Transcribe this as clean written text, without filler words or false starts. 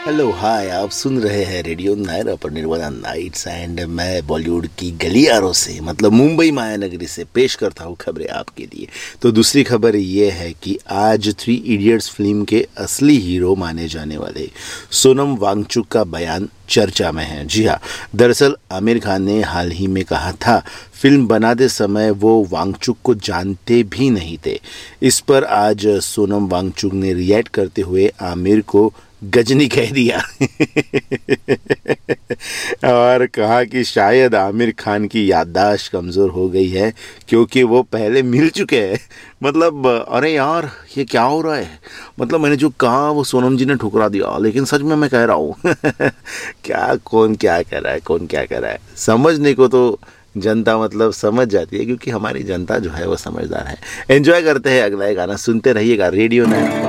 Hello hi, आप सुन रहे हैं रेडियो नायरा पर निर्वाणा नाइट्स एंड मैं बॉलीवुड की गलियारों से मतलब मुंबई मायानगरी से पेश करता हूँ खबरें आपके लिए। तो दूसरी खबर ये है कि आज 3 इडियट्स फिल्म के असली हीरो माने जाने वाले सोनम वांगचुक का बयान चर्चा में है। जी हाँ, दरअसल आमिर खान ने हाल ही में कहा था फिल्म बनाते समय वो वांगचुक को जानते भी नहीं थे। इस पर आज सोनम वांगचुक ने रिएक्ट करते हुए आमिर को गजनी कह दिया और कहा कि शायद आमिर खान की याददाश्त कमज़ोर हो गई है क्योंकि वो पहले मिल चुके हैं। मतलब अरे यार, ये क्या हो रहा है। मतलब मैंने जो कहा वो सोनम जी ने ठुकरा दिया, लेकिन सच में मैं कह रहा हूँ क्या कौन क्या कह रहा है, कौन क्या कह रहा है, समझने को तो जनता मतलब समझ जाती है क्योंकि हमारी जनता जो है वो समझदार है। एंजॉय करते हैं, अगला गाना सुनते रहिएगा रेडियो नाइन।